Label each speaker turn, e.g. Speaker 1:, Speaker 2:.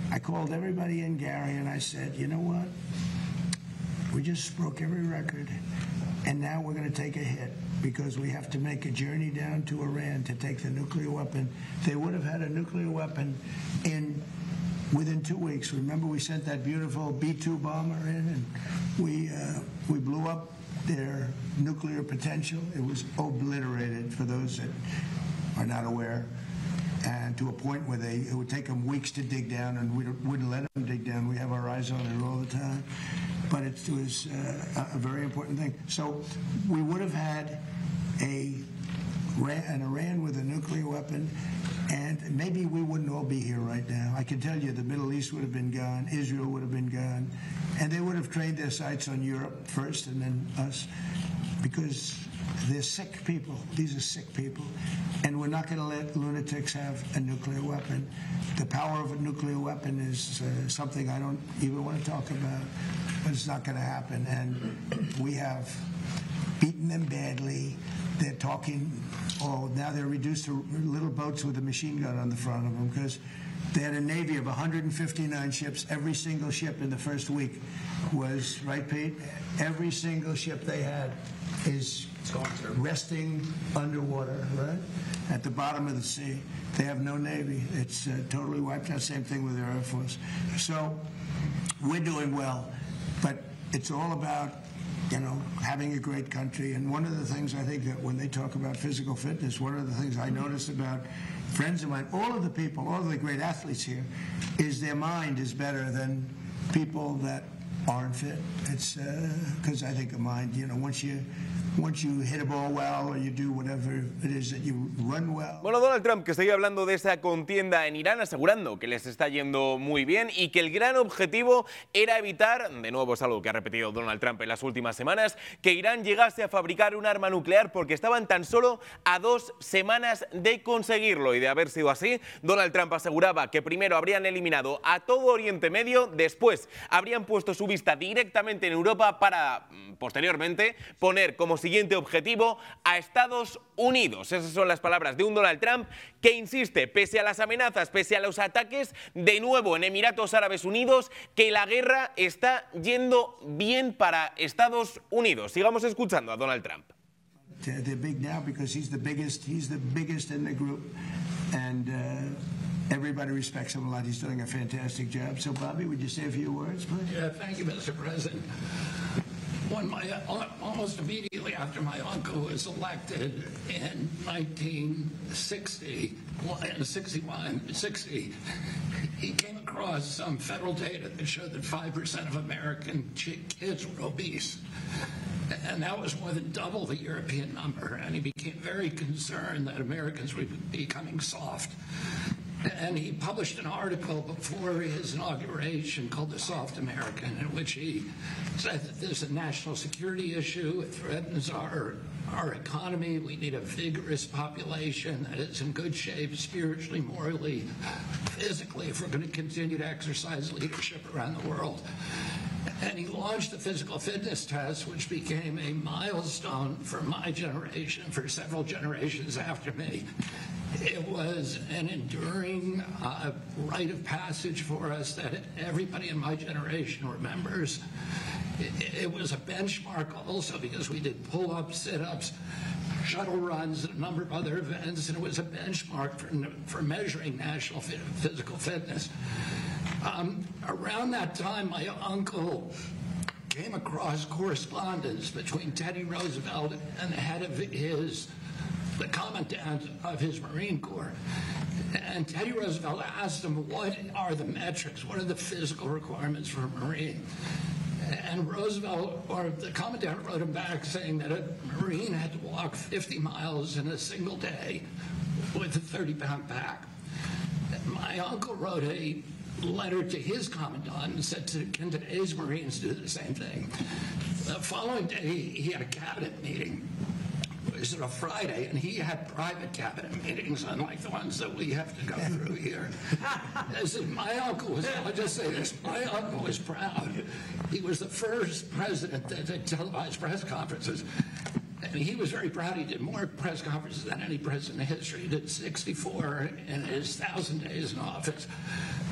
Speaker 1: I called everybody in, Gary, and I said, you know what? We just broke every record, and now we're going to take a hit because we have to make a journey down to Iran to take the nuclear weapon. They would have had a nuclear weapon within 2 weeks. Remember, we sent that beautiful B-2 bomber in, and we blew up their nuclear potential. It was obliterated, for those that are not aware, and to a point where it would take them weeks to dig down, and we wouldn't let them dig down. We have our eyes on it all the time. But it was a very important thing. So we would have had an Iran with a nuclear weapon, and maybe we wouldn't all be here right now. I can tell you the Middle East would have been gone, Israel would have been gone, and they would have trained their sights on Europe first and then us, because they're sick people. These are sick people. And we're not going to let lunatics have a nuclear weapon. The power of a nuclear weapon is something I don't even want to talk about, but it's not going to happen. And we have beaten them badly. They're talking, now they're reduced to little boats with a machine gun on the front of them, because they had a Navy of 159 ships. Every single ship in the first week was, right, Pete? Every single ship they had is resting underwater, right? At the bottom of the sea. They have no Navy. It's totally wiped out. Same thing with their Air Force. So we're doing well, but it's all about, having a great country. And one of the things I think that when they talk about physical fitness, one of the things I notice about friends of mine, all of the people, all of the great athletes here, is their mind is better than people that aren't fit. It's because I think the mind, once you hit a ball well or you do whatever it is that you run well.
Speaker 2: Bueno, Donald Trump, que seguía hablando de esa contienda en Irán, asegurando que les está yendo muy bien y que el gran objetivo era evitar, de nuevo es algo que ha repetido Donald Trump en las últimas semanas, que Irán llegase a fabricar un arma nuclear, porque estaban tan solo a 2 semanas de conseguirlo. Y de haber sido así, Donald Trump aseguraba que primero habrían eliminado a todo Oriente Medio, después habrían puesto su vista directamente en Europa para, posteriormente, poner como siguiente objetivo a Estados Unidos. Esas son las palabras de un Donald Trump que insiste, pese a las amenazas, pese a los ataques, de nuevo en Emiratos Árabes Unidos, que la guerra está yendo bien para Estados Unidos. Sigamos escuchando a Donald Trump.
Speaker 1: They're big now because he's the biggest in the group, and everybody respects him a lot. He's doing a fantastic job. So, Bobby, would you say a few words, please?
Speaker 3: Yeah, thank you, Mr. President. Almost immediately after my uncle was elected in 1960, he came across some federal data that showed that 5% of American kids were obese. And that was more than double the European number. And he became very concerned that Americans were becoming soft. And he published an article before his inauguration called The Soft American, in which he said that there's a national security issue. It threatens our economy. We need a vigorous population that is in good shape spiritually, morally, physically, if we're going to continue to exercise leadership around the world. And he launched the physical fitness test, which became a milestone for my generation, for several generations after me. It was an enduring rite of passage for us that everybody in my generation remembers. It was a benchmark also because we did pull-ups, sit-ups, shuttle runs, and a number of other events, and it was a benchmark for measuring national physical fitness. Around that time, my uncle came across correspondence between Teddy Roosevelt and the head of the commandant of his Marine Corps. And Teddy Roosevelt asked him, what are the metrics? What are the physical requirements for a Marine? And Roosevelt, or the commandant, wrote him back saying that a Marine had to walk 50 miles in a single day with a 30-pound pack. My uncle wrote a letter to his commandant and said, can today's Marines do the same thing? The following day, he had a cabinet meeting. It was on a Friday, and he had private cabinet meetings, unlike the ones that we have to go through here. My uncle was, I'll just say this, my uncle was proud. He was the first president that did televised press conferences. And he was very proud. He did more press conferences than any president in history. He did 64 in his 1,000 days in office.